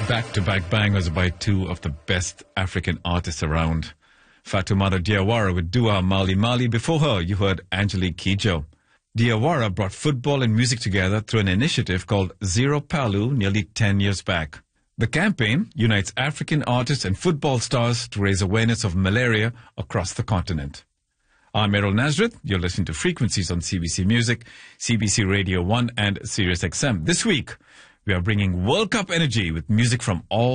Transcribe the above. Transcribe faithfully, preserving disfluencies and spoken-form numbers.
back-to-back bangers by two of the best African artists around. Fatoumata Diawara with Dua Mali Mali. Before her, you heard Angelique Kidjo. Diawara brought football and music together through an initiative called Zero Palu nearly ten years back. The campaign unites African artists and football stars to raise awareness of malaria across the continent. I'm Errol Nazareth. You're listening to Frequencies on C B C Music, C B C Radio one and Sirius X M. This week, we are bringing World Cup energy with music from all